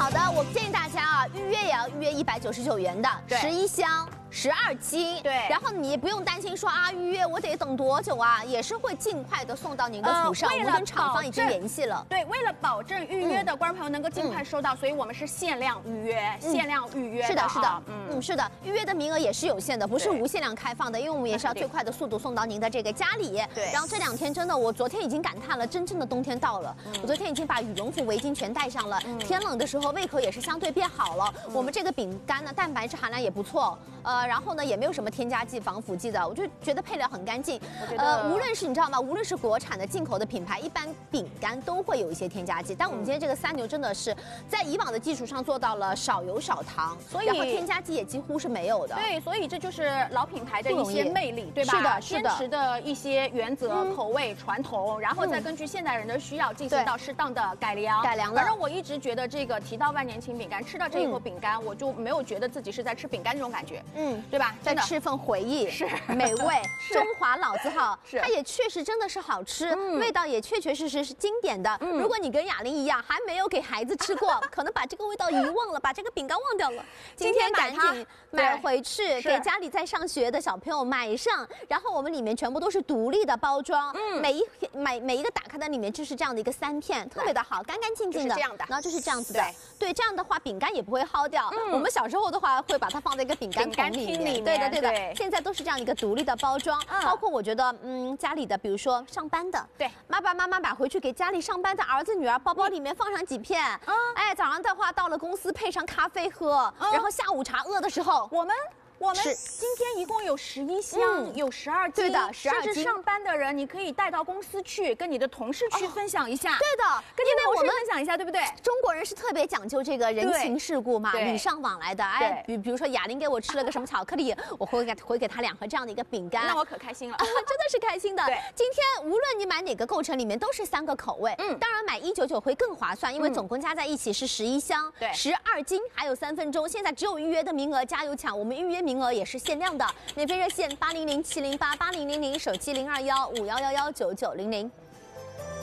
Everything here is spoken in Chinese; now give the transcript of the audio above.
好的，我建议大家啊，预约也要预约199元的，11箱。12斤， 对， 然后你不用担心说啊，预约我得等多久啊，也是会尽快的送到您的府上。我们跟厂方已经联系了。 对，为了保证预约的观众朋友能够尽快收到，所以我们是限量预约，限量预约。 是的，是的，是的，预约的名额也是有限的，不是无限量开放的，因为我们也是要最快的速度送到您的这个家里。 对， 然后这2天真的，我昨天已经感叹了，真正的冬天到了。我昨天已经把羽绒服、围巾全带上了，天冷的时候胃口也是相对变好了。我们这个饼干呢，蛋白质含量也不错，然后呢也没有什么添加剂、防腐剂的，我就觉得配料很干净。无论是你知道吗？无论是国产的、进口的品牌，一般饼干都会有一些添加剂。但我们今天这个3牛真的是在以往的基础上做到了少油少糖，所以然后添加剂也几乎是没有的。 对，所以这就是老品牌的一些魅力，对吧？ 是的，是的。 坚持的一些原则、口味、传统，然后再根据现代人的需要进行到适当的改良。反正我一直觉得这个提到万年青饼干，吃到这一口饼干，我就没有觉得自己是在吃饼干这种感觉，对吧？ 在吃份回忆，是美味，中华老字号，它也确实真的是好吃，味道也确确实实是经典的。如果你跟雅玲一样还没有给孩子吃过，可能把这个味道遗忘了，把这个饼干忘掉了，今天赶紧买回去，给家里在上学的小朋友买上。然后我们里面全部都是独立的包装，每一个打开的里面就是这样的一个3片，特别的好，干干净净的， 这样的， 然后就是这样子的，对，这样的话饼干也不会耗掉。我们小时候的话会把它放在一个饼干桶里面，对的对的。现在都是这样的一个独立的包装，包括我觉得，家里的，比如说上班的，对，爸爸妈妈买回去给家里上班的儿子女儿包包里面放上几片，哎，早上的话到了公司配上咖啡喝，然后下午茶饿的时候，我们今天一共有11箱，有12斤， 对的，12斤。 甚至上班的人，你可以带到公司去，跟你的同事去分享一下。 对的， 跟你的同事分享一下，对不对？ 中国人是特别讲究这个人情世故嘛，礼尚往来的。哎，比如说雅玲给我吃了个什么巧克力，我会给她2盒这样的一个饼干， 那我可开心了， 真的是开心的。对，今天无论你买哪个购成，里面都是3个口味，当然买199会更划算，因为总共加在一起是11箱，对，12斤，还有3分钟，现在只有预约的名额，加油抢！我们预约名额也是限量的，免费热线800-708-8000，手机021-5111-9900。